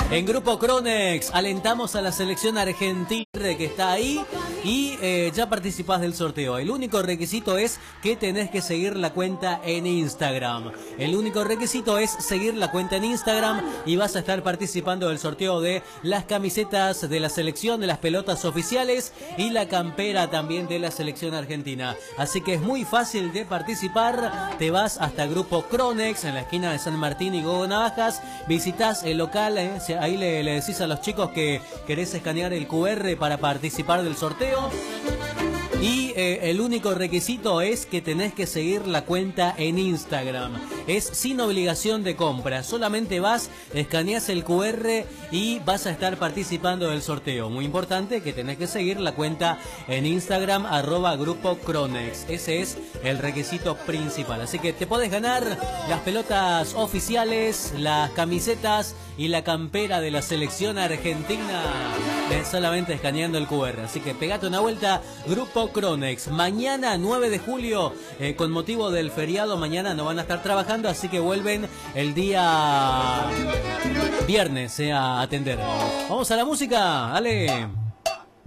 En Grupo Cronex alentamos a la selección argentina que está ahí y ya participás del sorteo. El único requisito es que tenés que seguir la cuenta en Instagram. El único requisito es seguir la cuenta en Instagram y vas a estar participando del sorteo de las camisetas de la selección, de las pelotas oficiales y la campera también de la selección argentina. Así que es muy fácil de participar. Te vas hasta Grupo Cronex en la esquina de San Martín y Gogo Navajas. Visitas el local, ahí le decís a los chicos que querés escanear el QR para participar del sorteo. Y el único requisito es que tenés que seguir la cuenta en Instagram. Es sin obligación de compra. Solamente vas, escaneas el QR y vas a estar participando del sorteo. Muy importante que tenés que seguir la cuenta en Instagram, @Grupo Cronex. Ese es el requisito principal. Así que te podés ganar las pelotas oficiales, las camisetas y la campera de la selección argentina. Solamente escaneando el QR. Así que pegate una vuelta, Grupo Cronex. Mañana 9 de julio, con motivo del feriado, mañana no van a estar trabajando, así que vuelven el día viernes a atender. Vamos a la música, dale.